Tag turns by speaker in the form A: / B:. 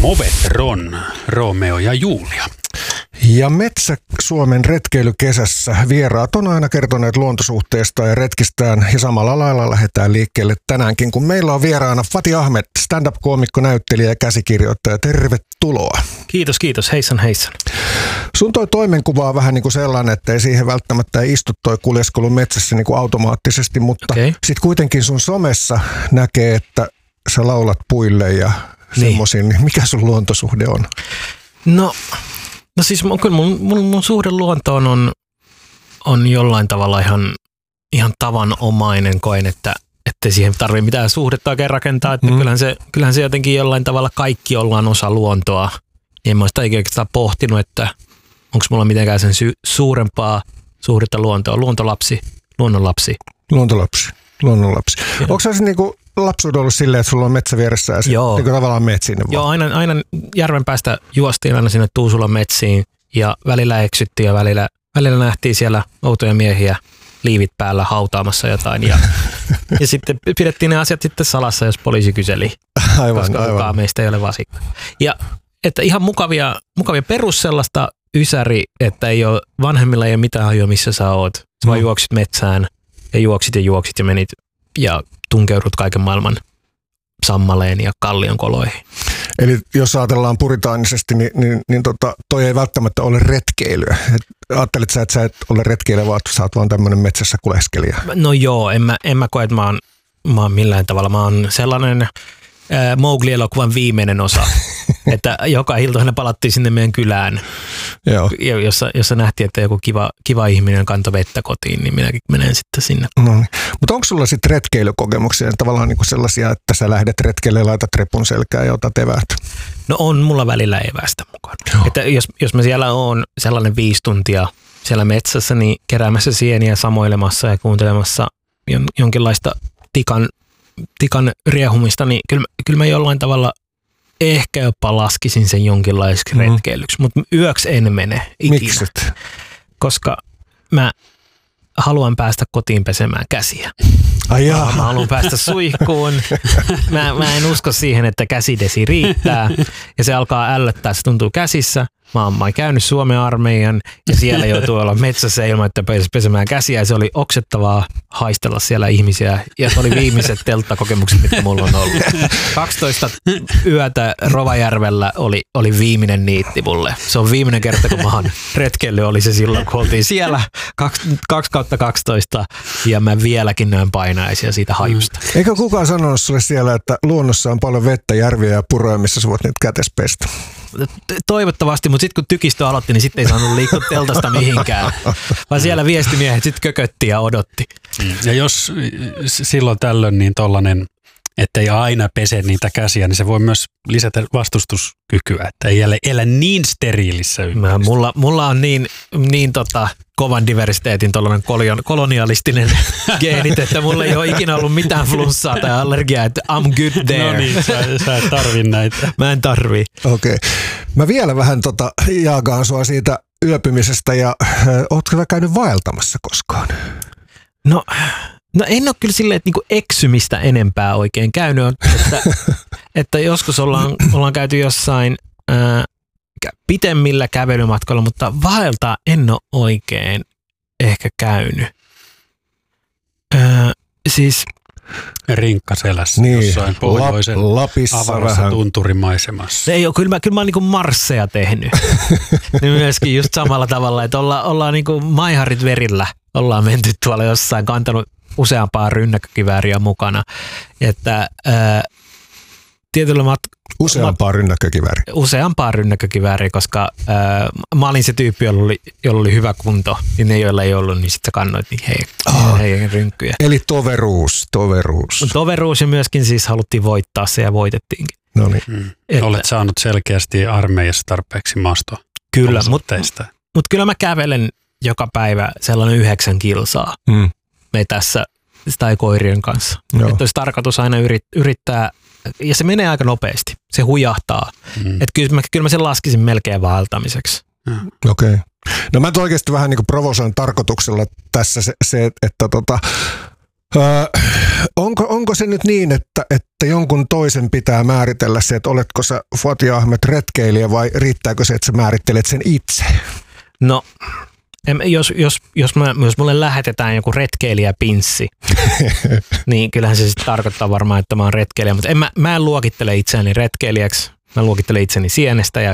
A: Movetron, Romeo ja Julia.
B: Ja Metsä-Suomen retkeilykesässä vieraat on aina kertoneet luontosuhteesta ja retkistään ja samalla lailla lähdetään liikkeelle tänäänkin, kun meillä on vieraana Fatih Ahmed, stand-up-koomikko, näyttelijä ja käsikirjoittaja. Tervetuloa.
C: Kiitos. Heissan.
B: Sun toi toimenkuva on vähän niin kuin sellainen, että ei siihen välttämättä istu toi kuljeskelu metsässä niin kuin automaattisesti, mutta sit kuitenkin sun somessa näkee, että sä laulat puille ja semmoisiin, niin mikä sun luontosuhde on?
C: No siis kyllä mun suhde luontoon on jollain tavalla ihan tavanomainen, koen, että siihen tarvii mitään suhdetta oikein rakentaa, että kyllähän se jotenkin jollain tavalla kaikki ollaan osa luontoa. En mä sitä oikeastaan pohtinut, että onko mulla mitenkään sen suurempaa suhdetta luontoa. Luonnonlapsi. Onko se niinku lapsuuden ollut silleen, että sulla on metsä vieressä ja niin tavallaan meet sinne vaan? Joo, aina järven päästä juostiin aina sinne Tuusulan metsiin ja välillä eksyttiin ja välillä nähtiin siellä outoja miehiä liivit päällä hautaamassa jotain ja sitten pidettiin ne asiat sitten salassa, jos poliisi kyseli, koska kukaan meistä ei ole vasikka. Ja että ihan mukavia perus sellaista ysäri, että ei ole, vanhemmilla ei ole mitään hajua, missä sä oot. Sä vaan juoksit metsään ja juoksit ja menit ja tunkeudut kaiken maailman sammaleen ja kallion koloihin.
B: Eli jos ajatellaan puritaanisesti, niin toi ei välttämättä ole retkeilyä. Ajattelit sä, että sä et ole retkeilijä, vaan sä oot vaan tämmöinen metsässä kuleskelija?
C: No joo, en mä koe, että mä oon millään tavalla. Mä oon sellainen Mowgli-elokuvan viimeinen osa, että joka ilta palattiin sinne meidän kylään, jossa nähtiin, että joku kiva ihminen kantoi vettä kotiin, niin minäkin menen sitten sinne.
B: No niin. Mutta onko sulla sitten retkeilykokemuksia, tavallaan niinku sellaisia, että sä lähdet retkeille ja laitat repun selkään ja otat eväät?
C: No on mulla välillä evästä mukaan. Että jos mä siellä oon sellainen 5 tuntia siellä metsässä, niin keräämässä sieniä, samoilemassa ja kuuntelemassa jonkinlaista tikan riehumista, niin kyllä mä jollain tavalla ehkä jopa laskisin sen jonkinlaiseksi retkeilyksi, mutta yöksi en mene ikinä.
B: Miksi?
C: Koska mä haluan päästä kotiin pesemään käsiä. Mä haluan päästä suihkuun. Mä en usko siihen, että käsidesi riittää ja se alkaa ällöttää, se tuntuu käsissä. Mä oon käynyt Suomen armeijan ja siellä joutuu olla metsässä ilman, että pääsisi pesemään käsiä ja se oli oksettavaa haistella siellä ihmisiä ja se oli viimeiset telttakokemukset, mitkä mulla on ollut. 12 yötä Rovajärvellä oli viimeinen niitti mulle. Se on viimeinen kerta, kun mä oon retkeillyt, oli se silloin, kun oltiin siellä 2/12 ja mä vieläkin näen painaisia siitä hajusta.
B: Eikö kukaan sanonut sulle siellä, että luonnossa on paljon vettä, järviä ja puroja, missä sä voit nyt kätes pestä?
C: Toivottavasti, mutta sitten kun tykistö aloitti, niin sitten ei saanut liikkua teltasta mihinkään, vaan siellä viestimiehet sitten kökötti ja odotti.
A: Ja jos silloin tällöin niin tollainen, ettei aina pese niitä käsiä, niin se voi myös lisätä vastustuskykyä, että ei elä niin steriilissä ympäristössä.
C: Mulla on niin kovan diversiteetin tollainen kolonialistinen geenit, että mulla ei ole ikinä ollut mitään flunssaa tai allergiaa, että I'm good there.
A: No niin, sä et tarvi näitä.
C: Mä en tarvii.
B: Okei. Mä vielä vähän jaakaan sua siitä yöpymisestä ja ootko sä käynyt vaeltamassa koskaan?
C: No en ole kyllä silleen, että niinku eksymistä enempää oikein käynyt, että joskus ollaan käyty jossain pitemmillä kävelymatkoilla, mutta vaeltaa en ole oikein ehkä käynyt. Siis
A: rinkkaselässä jossain pohjoisen
B: Lapissa
A: avarassa
B: vähän
A: tunturimaisemassa.
C: Ei ole, kyllä mä oon niinku marsseja tehnyt. Niin myöskin just samalla tavalla, että ollaan niinku maiharit verillä. Ollaan menty tuolla jossain, kantanut useampaa rynnäkkökivääriä mukana. Että tietyllä Useampaa rynnäkkökivääriä, koska mä olin se tyyppi, jolla oli hyvä kunto. Niin ne, joilla ei ollut, niin sitten sä kannoit heidän rynkkyjä.
B: Eli toveruus.
C: Toveruus ja myöskin siis haluttiin voittaa se ja voitettiinkin.
B: No niin.
A: Olet saanut selkeästi armeijassa tarpeeksi maastoa.
C: Kyllä, mutta kyllä mä kävelen joka päivä sellainen 9 kilsaa metässä tai koirien kanssa. Että olisi tarkoitus aina yrittää, ja se menee aika nopeasti. Se hujahtaa. Että kyllä mä sen laskisin melkein vaeltamiseksi.
B: Okei. No mä oikeasti vähän niin kuin provosoin tarkoituksella tässä se että Onko se nyt niin, että jonkun toisen pitää määritellä se, että oletko sä Fatih Ahmed retkeilijä vai riittääkö se, että sä määrittelet sen itse?
C: No, jos mulle lähetetään joku retkeilijäpinssi, niin kyllähän se sitten tarkoittaa varmaan, että mä oon retkeilijä, mutta mä en luokittele itseäni retkeilijäksi. Mä luokittelen itseni sienestä ja